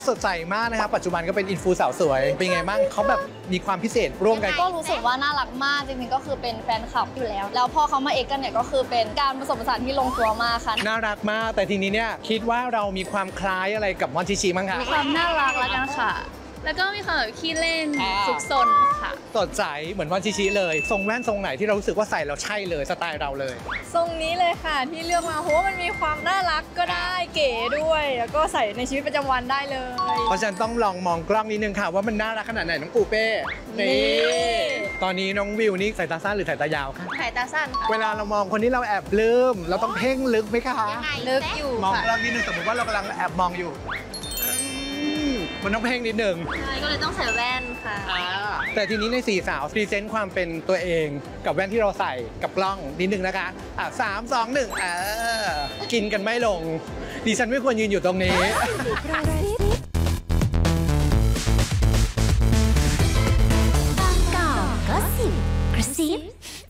สดใสมากนะครับปัจจุบันก็เป็นอินฟูสาวสวยเป็นไงบ้างเขาแบบมีความพิเศษร่วมกันก็รู้สึกว่าน่ารักมากจริงๆก็คือเป็นแฟนคลับอยู่แล้วแล้วพอเขามาเอกกันเนี่ยก็คือเป็นการผสมผสานที่ลงตัวมากค่ะน่ารักมากแต่ทีนี้เนี่ยคิดว่าเรามีความคล้ายอะไรกับมอนชิชิมั้งคะมีความน่ารักแล้วกันค่ะ แล้วก็มีความแบบขี้เล่นซุกซนค่ะสดใสเหมือนมอนชิชิเลยทรงแว่นทรงไหนที่เรารู้สึกว่าใส่แล้วใช่เลยสไตล์เราเลยทรงนี้เลยค่ะที่เลือกมาเพราะว่ามันมีความน่ารักก็ได้เก๋ด้วย แล้วก็ใส่ในชีวิตประจำวันได้เลยเพราะฉะนั้นต้องลองมองกล้องนิดนึงค่ะว่ามันน่ารักขนาดไหนน้องปูเป้ตอนนี้น้องวิวนี่สายตาสั้นหรือสายตายาวคะสายตาสั้นค่ะเวลาเรามองคนที่เราแอบลืมเราต้องเพ่งลึกไหมคะลึกอยู่มองค่ะกล้องนิดนึงสมมติว่าเรากำลังแอบมองอยู่มันต้องเพ่งนิดนึงใช่ก็เลยต้องใส่แว่นค่ะแต่ทีนี้ในสี่สาวพรีเซนต์ความเป็นตัวเองกับแว่นที่เราใส่กับกล้องนิดนึงนะคะ3 2 1กินกันไม่ลงดิฉันไม่ควรยืนอยู่ตรงนี้บางกอกก็สิบกระซิบ